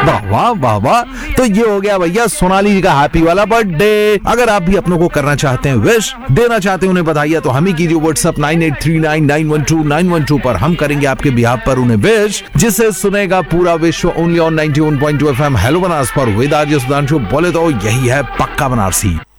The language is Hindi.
वाह वाह वाह वाह। तो ये हो गया भैया सोनाली जी का हैप्पी वाला बर्थडे। अगर आप भी अपनों को करना चाहते हैं विश, देना चाहते हैं उन्हें बधाई, तो हम ही कीजिए व्हाट्सएप 9839912912 पर। हम करेंगे आपके बिहाफ पर उन्हें विश, जिसे सुनेगा पूरा विश्व only on 91.2 FM hello Banaras पर विद आरजे सुधांशु। बोले तो यही है पक्का बनारसी।